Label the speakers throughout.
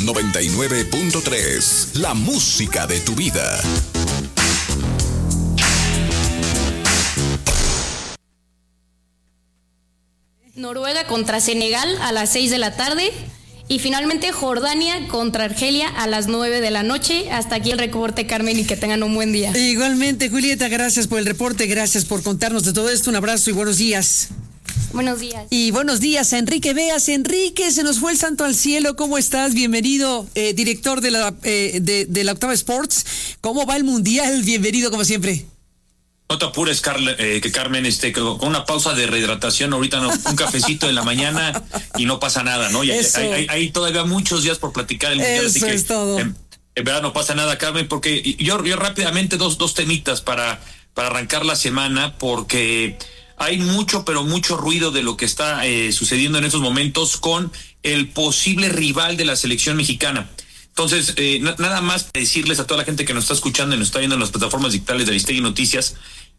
Speaker 1: 99.3, la música de tu vida.
Speaker 2: Noruega contra Senegal a las 6 de la tarde y finalmente Jordania contra Argelia a las 9 de la noche. Hasta aquí el reporte, Carmen, y que tengan un buen día.
Speaker 3: Igualmente, Julieta, gracias por el reporte, gracias por contarnos de todo esto. Un abrazo y buenos días.
Speaker 2: Buenos días.
Speaker 3: Y buenos días a Enrique Beas. Enrique, se nos fue el santo al cielo. ¿Cómo estás? Bienvenido, director de la Octava Sports. ¿Cómo va el Mundial? Bienvenido, como siempre.
Speaker 4: No te apures, Carmen, con una pausa de rehidratación, ahorita un cafecito en la mañana y no pasa nada, ¿no? Y hay todavía muchos días por platicar el Mundial, así que
Speaker 3: es todo.
Speaker 4: En verdad no pasa nada, Carmen, porque yo rápidamente dos temitas para arrancar la semana, porque hay mucho, pero mucho ruido de lo que está sucediendo en estos momentos con el posible rival de la selección mexicana. Entonces, nada más decirles a toda la gente que nos está escuchando y nos está viendo en las plataformas digitales de Aristegui Noticias,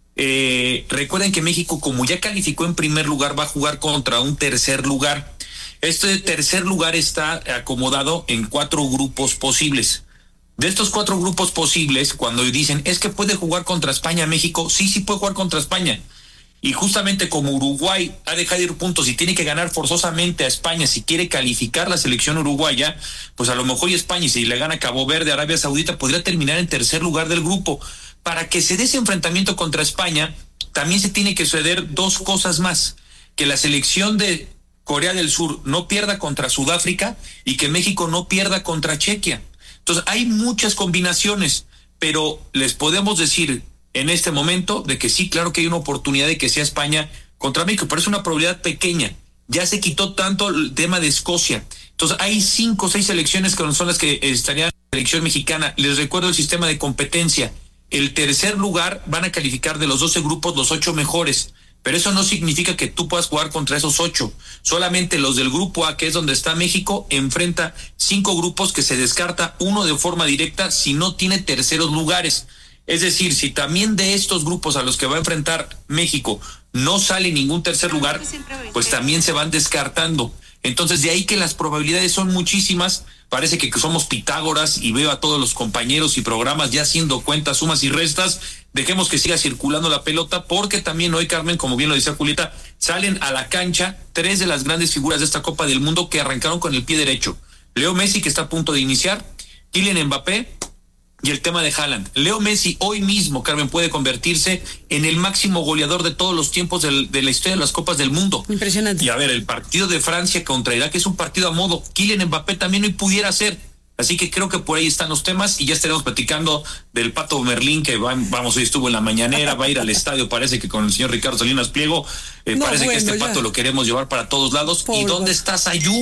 Speaker 4: recuerden que México, como ya calificó en primer lugar, va a jugar contra un tercer lugar. Este tercer lugar está acomodado en 4 grupos posibles. De estos 4 grupos posibles, cuando dicen, es que puede jugar contra España, México, sí puede jugar contra España. Y justamente como Uruguay ha dejado de ir puntos y tiene que ganar forzosamente a España si quiere calificar la selección uruguaya, pues a lo mejor España, y si le gana Cabo Verde, Arabia Saudita, podría terminar en tercer lugar del grupo. Para que se dé ese enfrentamiento contra España, también se tiene que suceder 2 cosas más: que la selección de Corea del Sur no pierda contra Sudáfrica y que México no pierda contra Chequia. Entonces hay muchas combinaciones, pero les podemos decir en este momento de que sí, claro que hay una oportunidad de que sea España contra México, pero es una probabilidad pequeña. Ya se quitó tanto el tema de Escocia. Entonces hay 5 o 6 selecciones que son las que estarían en la selección mexicana. Les recuerdo el sistema de competencia. El tercer lugar van a calificar de los 12 grupos los 8 mejores, pero eso no significa que tú puedas jugar contra esos 8. Solamente los del grupo A, que es donde está México, enfrenta 5 grupos que se descarta uno de forma directa si no tiene terceros lugares. Es decir, si también de estos grupos a los que va a enfrentar México no sale ningún tercer lugar, pues también se van descartando. Entonces, de ahí que las probabilidades son muchísimas. Parece que somos Pitágoras y veo a todos los compañeros y programas ya haciendo cuentas, sumas y restas. Dejemos que siga circulando la pelota, porque también hoy, Carmen, como bien lo decía Julieta, salen a la cancha 3 de las grandes figuras de esta Copa del Mundo que arrancaron con el pie derecho. Leo Messi, que está a punto de iniciar, Kylian Mbappé, y el tema de Haaland. Leo Messi hoy mismo, Carmen, puede convertirse en el máximo goleador de todos los tiempos de la historia de las Copas del Mundo.
Speaker 3: Impresionante.
Speaker 4: Y a ver, el partido de Francia contra Irak es un partido a modo. Kylian Mbappé también hoy pudiera ser. Así que creo que por ahí están los temas y ya estaremos platicando del Pato Merlín, que hoy estuvo en la mañanera, va a ir al estadio, parece que con el señor Ricardo Salinas Pliego. Parece que este Pato lo queremos llevar para todos lados. ¿Y dónde está Sayú?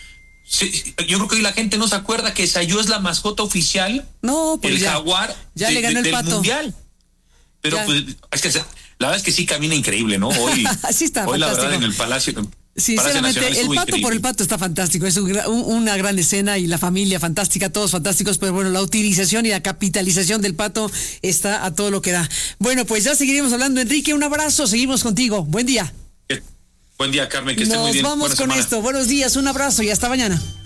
Speaker 4: Sí, yo creo que hoy la gente no se acuerda que Sayú es la mascota oficial,
Speaker 3: pues
Speaker 4: el jaguar
Speaker 3: ya le ganó el
Speaker 4: del
Speaker 3: Pato.
Speaker 4: Mundial. Pero pues, es que la verdad es que sí camina increíble, ¿no? Hoy,
Speaker 3: sí está
Speaker 4: hoy
Speaker 3: fantástico.
Speaker 4: La verdad, en el Palacio
Speaker 3: Sinceramente, el Pato
Speaker 4: increíble.
Speaker 3: por el Pato está fantástico, es una gran escena y la familia fantástica, todos fantásticos, pero bueno, la utilización y la capitalización del Pato está a todo lo que da. Bueno, pues ya seguiremos hablando, Enrique, un abrazo, seguimos contigo, buen día.
Speaker 4: Buen día, Carmen, que esté muy bien.
Speaker 3: Nos vamos con esto, buenos días, un abrazo y hasta mañana.